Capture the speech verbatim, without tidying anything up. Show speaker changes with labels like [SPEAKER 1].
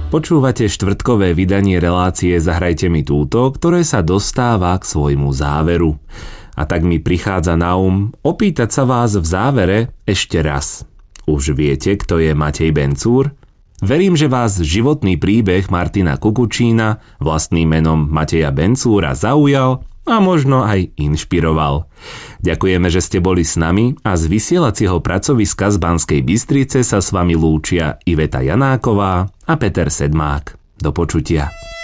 [SPEAKER 1] Počúvate štvrtkové vydanie relácie Zahrajte mi túto, ktoré sa dostáva k svojmu záveru. A tak mi prichádza na um opýtať sa vás v závere ešte raz. Už viete, kto je Matej Bencúr? Verím, že vás životný príbeh Martina Kukučína vlastným menom Mateja Bencúra zaujal a možno aj inšpiroval. Ďakujeme, že ste boli s nami a z vysielacieho pracoviska z Banskej Bystrice sa s vami lúčia Iveta Janáková a Peter Sedmák. Do počutia.